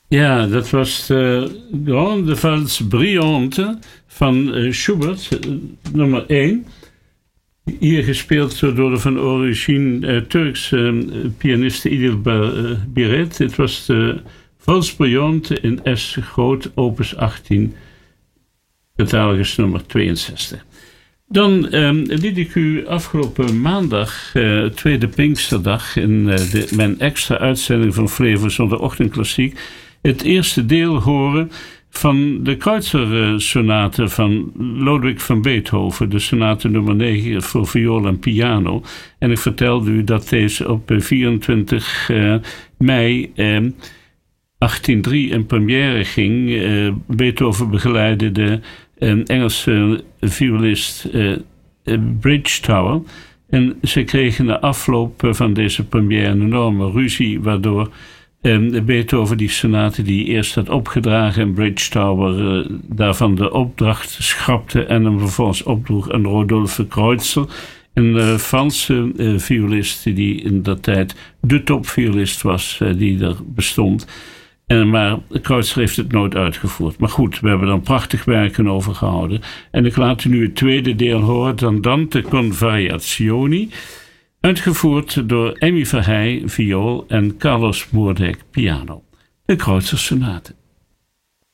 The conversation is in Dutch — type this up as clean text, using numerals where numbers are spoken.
Ja, dat was de Grande Valse Brillante van Schubert, nummer 1. Hier gespeeld door de van origine Turkse pianiste Idil Biret. Het was de Valse Brillante in S groot, opus 18, catalogus nummer 62. Dan liet ik u afgelopen maandag, tweede Pinksterdag, in mijn extra uitzending van Flevo Zondagochtendklassiek, het eerste deel horen van de Kreutzer-sonate van Lodewijk van Beethoven, de sonate nummer 9 voor viool en piano. En ik vertelde u dat deze op 24 mei 1803 in première ging. Beethoven begeleidde de Engelse violist Bridgetower. En ze kregen na afloop van deze première een enorme ruzie, waardoor Beethoven die sonate die hij eerst had opgedragen in Bridgetower daarvan de opdracht schrapte en hem vervolgens opdroeg aan Rodolphe Kreutzer, een Franse violist die in dat tijd de topviolist was die er bestond. Maar Kreutzer heeft het nooit uitgevoerd. Maar goed, we hebben er prachtig werken over gehouden. En ik laat u nu het tweede deel horen, Andante con variazioni, uitgevoerd door Emmy Verheij, viool, en Carlos Moerdijk, piano. De Kreutzer sonate.